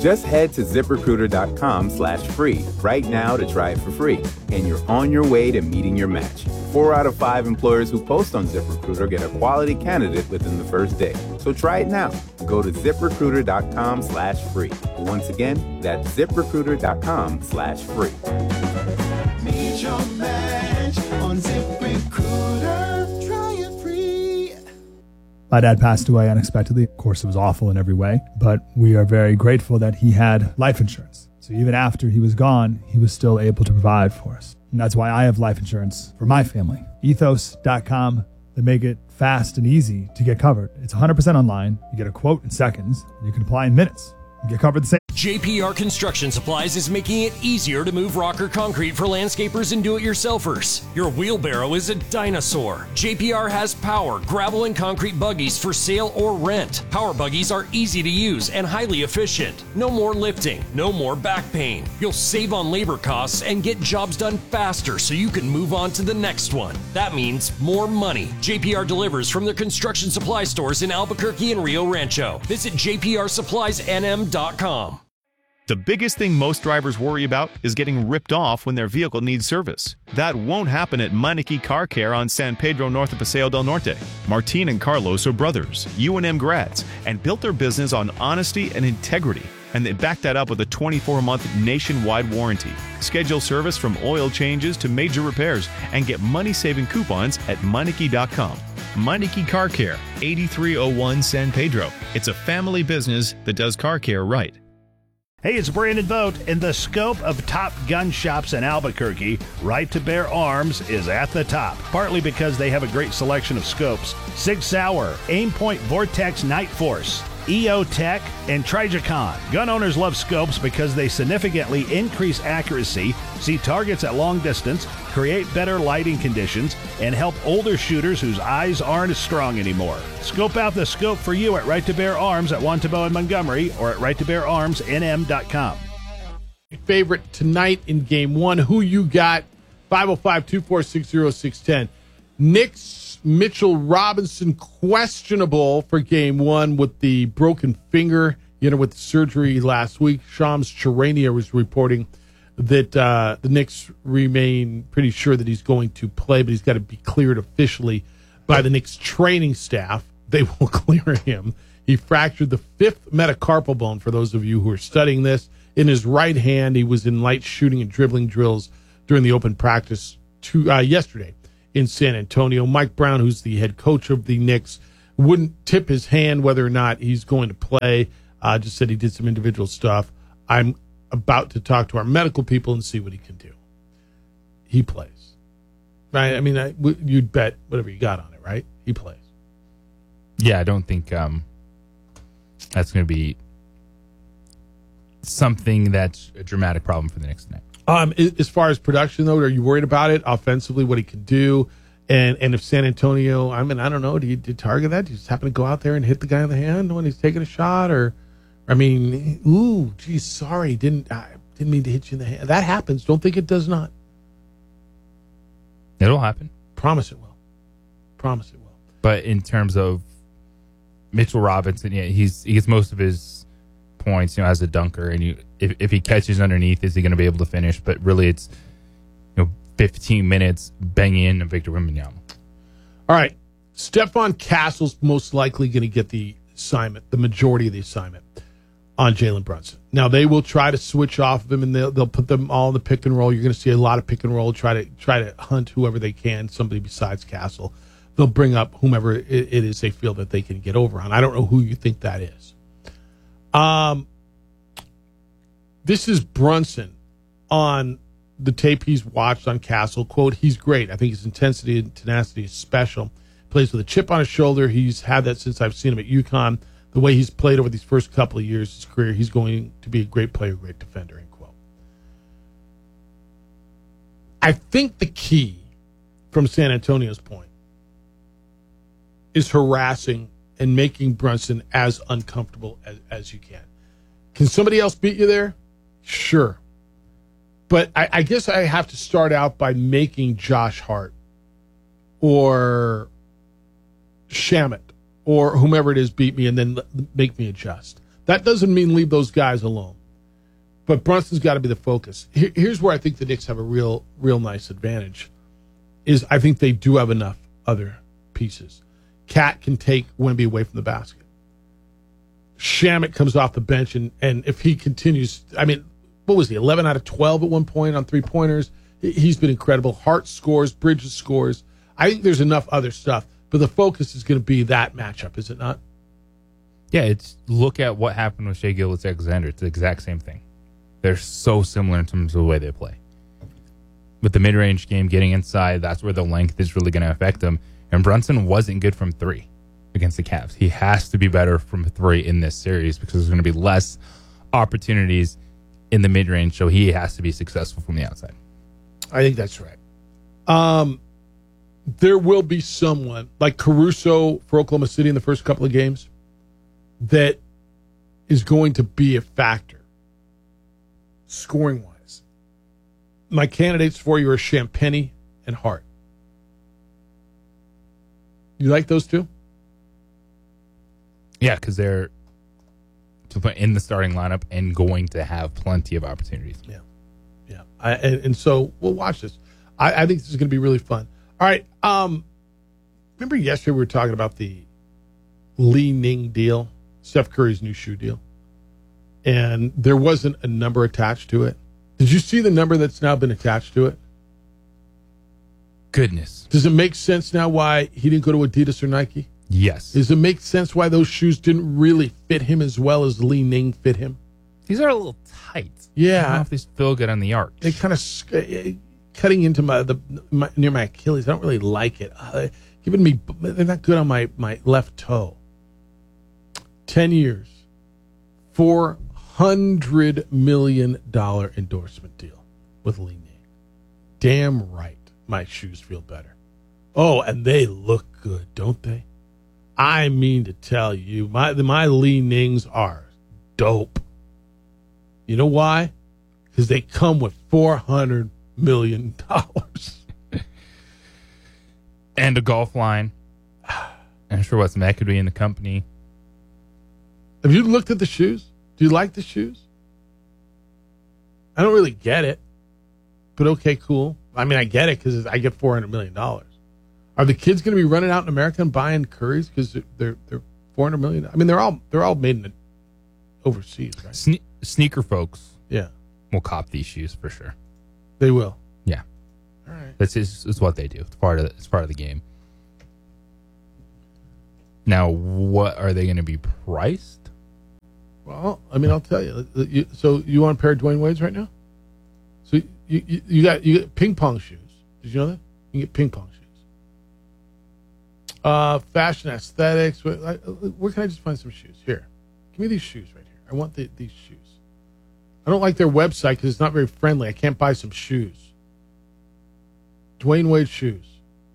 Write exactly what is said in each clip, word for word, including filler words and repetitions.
Just head to ZipRecruiter.com slash free right now to try it for free, and you're on your way to meeting your match. Four out of five employers who post on ZipRecruiter get a quality candidate within the first day. So try it now. Go to ZipRecruiter.com slash free. Once again, that's ZipRecruiter.com slash free. Meet your match on ZipRecruiter. Try it free. My dad passed away unexpectedly. Of course, it was awful in every way, but we are very grateful that he had life insurance. So even after he was gone, he was still able to provide for us. And that's why I have life insurance for my family. Ethos dot com. They make it fast and easy to get covered. It's one hundred percent online. You get a quote in seconds, and you can apply in minutes. You get covered the same. J P R Construction Supplies is making it easier to move rock or concrete for landscapers and do-it-yourselfers. Your wheelbarrow is a dinosaur. J P R has power, gravel, and concrete buggies for sale or rent. Power buggies are easy to use and highly efficient. No more lifting, no more back pain. You'll save on labor costs and get jobs done faster so you can move on to the next one. That means more money. J P R delivers from their construction supply stores in Albuquerque and Rio Rancho. Visit J P R supplies N M dot com. The biggest thing most drivers worry about is getting ripped off when their vehicle needs service. That won't happen at Meineke Car Care on San Pedro north of Paseo del Norte. Martin and Carlos are brothers, U N M grads, and built their business on honesty and integrity. And they back that up with a twenty-four month nationwide warranty. Schedule service from oil changes to major repairs and get money-saving coupons at Meineke dot com. Meineke Car Care, eighty-three oh one San Pedro. It's a family business that does car care right. Hey, it's Brandon Vogt, and the scope of top gun shops in Albuquerque, Right to Bear Arms, is at the top, partly because they have a great selection of scopes. Sig Sauer, Aimpoint Vortex Night Force, E O Tech, and Trijicon. Gun owners love scopes because they significantly increase accuracy, see targets at long distance, create better lighting conditions, and help older shooters whose eyes aren't as strong anymore. Scope out the scope for you at Right to Bear Arms at Wantabo and Montgomery or at right to bear arms N M dot com. Favorite tonight in game one. Who you got? five oh five, two four six, oh six one oh. Knicks Mitchell Robinson questionable for game one with the broken finger, you know, with the surgery last week. Shams Charania was reporting that uh, the Knicks remain pretty sure that he's going to play, but he's got to be cleared officially by the Knicks training staff. They will clear him. He fractured the fifth metacarpal bone, for those of you who are studying this, in his right hand. He was in light shooting and dribbling drills during the open practice to, uh, yesterday in San Antonio. Mike Brown, who's the head coach of the Knicks, wouldn't tip his hand whether or not he's going to play. Uh, just said he did some individual stuff. I'm about to talk to our medical people and see what he can do. He plays. Right? I mean, I, you'd bet whatever you got on it, right? He plays. Yeah, I don't think um, that's going to be something that's a dramatic problem for the Knicks tonight. Um, as far as production, though, are you worried about it offensively, what he could do? And and if San Antonio, I mean, I don't know, do you, do you target that? Do you just happen to go out there and hit the guy in the hand when he's taking a shot? Or, I mean, ooh, geez, sorry, didn't I didn't mean to hit you in the hand. That happens. Don't think it does not. It'll happen. Promise it will. Promise it will. But in terms of Mitchell Robinson, yeah, he's he gets most of his points, you know, as a dunker, and you if if he catches underneath, is he going to be able to finish? But really, it's you know fifteen minutes banging in Victor Wembanyama. All right, Stephon Castle's most likely going to get the assignment, the majority of the assignment on Jalen Brunson. Now they will try to switch off of him, and they'll they'll put them all in the pick and roll. You're going to see a lot of pick and roll. Try to try to hunt whoever they can, somebody besides Castle. They'll bring up whomever it, it is they feel that they can get over on. I don't know who you think that is. Um, this is Brunson on the tape he's watched on Castle. Quote, he's great. I think his intensity and tenacity is special. Plays with a chip on his shoulder. He's had that since I've seen him at UConn. The way he's played over these first couple of years of his career, he's going to be a great player, great defender, end quote. I think the key from San Antonio's point is harassing and making Brunson as uncomfortable as, as you can. Can somebody else beat you there? Sure. But I, I guess I have to start out by making Josh Hart or Shamet or whomever it is beat me and then make me adjust. That doesn't mean leave those guys alone. But Brunson's got to be the focus. Here, here's where I think the Knicks have a real, real nice advantage. Is I think they do have enough other pieces. Cat can take Wemby away from the basket. Shamet comes off the bench, and, and if he continues, I mean, what was he, eleven out of twelve at one point on three-pointers? He's been incredible. Hart scores, Bridges scores. I think there's enough other stuff, but the focus is going to be that matchup, is it not? Yeah, it's look at what happened with Shai Gilgeous-Alexander. It's the exact same thing. They're so similar in terms of the way they play. With the mid-range game, getting inside, that's where the length is really going to affect them. And Brunson wasn't good from three against the Cavs. He has to be better from three in this series because there's going to be less opportunities in the mid-range, so he has to be successful from the outside. I think that's right. Um, there will be someone like Caruso for Oklahoma City in the first couple of games that is going to be a factor scoring-wise. My candidates for you are Champagnie and Hart. You like those two? Yeah, because they're to put in the starting lineup and going to have plenty of opportunities. Yeah. Yeah. I, and, and so we'll watch this. I, I think this is going to be really fun. All right. Um, remember yesterday we were talking about the Li Ning deal, Steph Curry's new shoe deal, and there wasn't a number attached to it. Did you see the number that's now been attached to it? Goodness. Does it make sense now why he didn't go to Adidas or Nike? Yes. Does it make sense why those shoes didn't really fit him as well as Li Ning fit him? These are a little tight. Yeah. I don't know if these feel good on the arch. They kind of cutting into my the my, near my Achilles. I don't really like it. Uh, giving me they're not good on my, my left toe. Ten years, four hundred million dollar endorsement deal with Li Ning. Damn right, my shoes feel better. Oh, and they look good, don't they? I mean to tell you, my my Li Nings are dope. You know why? Because they come with four hundred million dollars. And a golf line. I'm sure what's Mac could be in the company. Have you looked at the shoes? Do you like the shoes? I don't really get it. But okay, cool. I mean, I get it because I get four hundred million dollars. Are the kids going to be running out in America and buying Currys because they're, they're they're four hundred million dollars? I mean, they're all they're all made in the, overseas, right? Sne- sneaker folks Yeah. will cop these shoes for sure. They will. Yeah. All right. That's is it's what they do. It's part of the, it's part of the game. Now, what are they going to be priced? Well, I mean, I'll tell you. you so you want a pair of Dwayne Wade's right now? So you, you you got you get ping pong shoes. Did you know that? You can get ping pong shoes. Uh, fashion aesthetics. Where, where can I just find some shoes? Here, give me these shoes right here. I want the, these shoes. I don't like their website because it's not very friendly. I can't buy some shoes. Dwayne Wade shoes.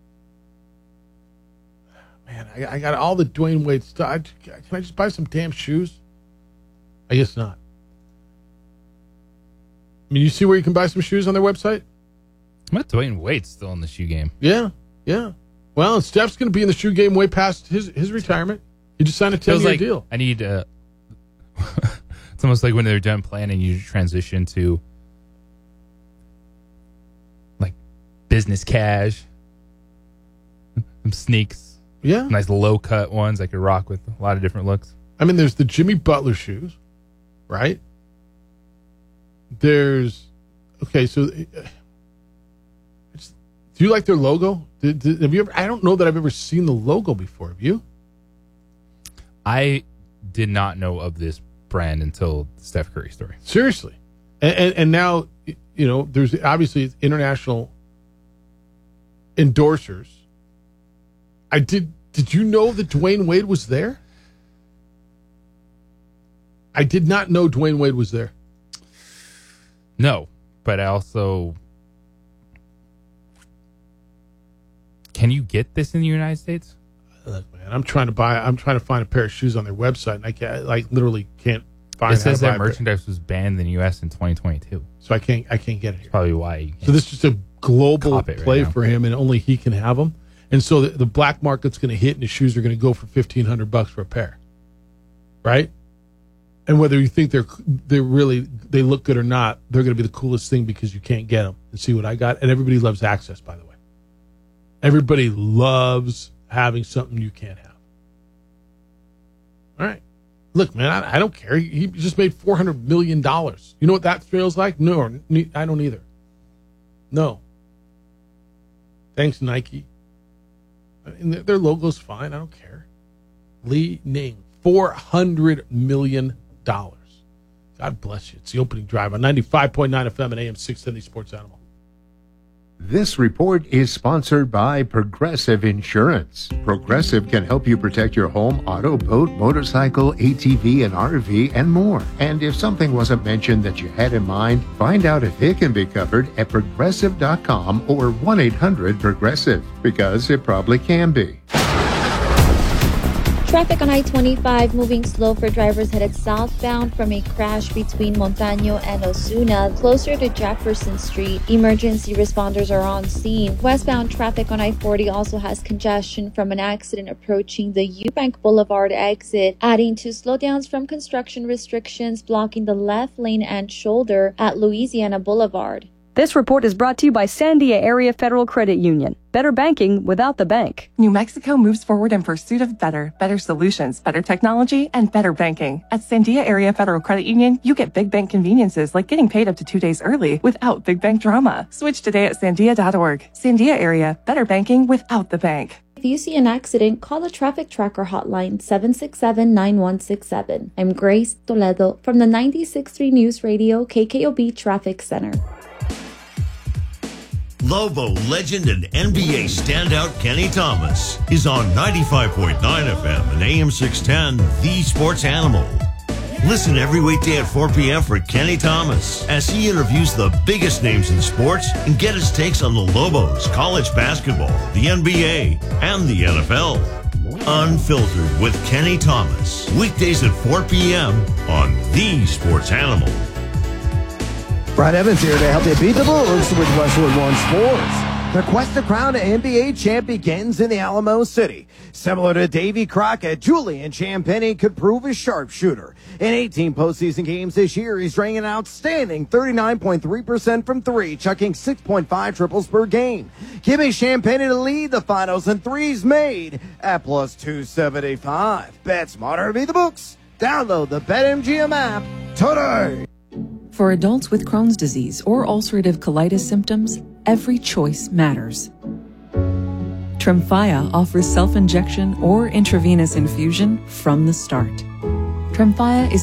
Man, I, I got all the Dwayne Wade stuff. I, can I just buy some damn shoes? I guess not. I mean, you see where you can buy some shoes on their website? What Dwayne Wade's still in the shoe game. Yeah, yeah. Well, and Steph's going to be in the shoe game way past his, his retirement. He just signed a ten-year like, deal. I need uh it's almost like when they're done playing and you transition to like business cash, some sneaks, Yeah. nice low cut ones I could rock with a lot of different looks. I mean, there's the Jimmy Butler shoes, right? There's, okay, so uh, it's, do you like their logo? Did, did, have you ever? I don't know that I've ever seen the logo before. Have you? I did not know of this brand until the Steph Curry story. Seriously, and, and, and now you know there's obviously international endorsers. I did. Did you know that Dwayne Wade was there? I did not know Dwayne Wade was there. No, but I also can you get this in the United States? Look, man, I'm trying to buy. I'm trying to find a pair of shoes on their website, and I can't. Like, literally can't find. It says how to buy that a pair. merchandise was banned in the U S in twenty twenty-two. So I can't. I can't get it here. Probably why. You So this is just a global Cop it right play now. for him, and only he can have them. And so the, the black market's going to hit, and his shoes are going to go for fifteen hundred bucks for a pair, right? And whether you think they're they're really they look good or not, they're going to be the coolest thing because you can't get them. And see what I got. And everybody loves access, by the way. Everybody loves having something you can't have. All right. Look, man, I, I don't care. He, he just made four hundred million dollars. You know what that feels like? No, I don't either. No. Thanks, Nike. I mean, their, their logo's fine. I don't care. Li Ning, four hundred million dollars. God bless you. It's the opening drive on ninety-five point nine F M and A M six seventy Sports Animal. This report is sponsored by Progressive Insurance. Progressive can help you protect your home, auto, boat, motorcycle, A T V, and R V, and more. And if something wasn't mentioned that you had in mind, find out if it can be covered at progressive dot com or one eight hundred progressive, because it probably can be. Traffic on I twenty-five moving slow for drivers headed southbound from a crash between Montaño and Osuna, closer to Jefferson Street. Emergency responders are on scene. Westbound traffic on I forty also has congestion from an accident approaching the Eubank Boulevard exit, adding to slowdowns from construction restrictions blocking the left lane and shoulder at Louisiana Boulevard. This report is brought to you by Sandia Area Federal Credit Union. Better banking without the bank. New Mexico moves forward in pursuit of better, better solutions, better technology, and better banking. At Sandia Area Federal Credit Union, you get big bank conveniences like getting paid up to two days early without big bank drama. Switch today at sandia dot org. Sandia Area, better banking without the bank. If you see an accident, call the Traffic Tracker hotline seven six seven, nine one six seven. I'm Grace Toledo from the ninety-six point three News Radio K K O B Traffic Center. Lobo legend and N B A standout Kenny Thomas is on ninety-five point nine F M and A M six ten, The Sports Animal. Listen every weekday at four p.m. for Kenny Thomas as he interviews the biggest names in sports and get his takes on the Lobos, college basketball, the N B A, and the N F L. Unfiltered with Kenny Thomas. Weekdays at four p.m. on The Sports Animal. Brad Evans here to help you beat the Bulls with Westwood One Sports. The quest to crown an N B A champ begins in the Alamo City. Similar to Davy Crockett, Julian Champagny could prove a sharpshooter. In eighteen postseason games this year, he's ranking an outstanding thirty-nine point three percent from three, chucking six point five triples per game. Giving Champagny to lead the finals in threes made at plus two seventy-five. Bet smarter, beat the books. Download the BetMGM app today. For adults with Crohn's disease or ulcerative colitis symptoms, every choice matters. Tremfya offers self-injection or intravenous infusion from the start. Tremfya is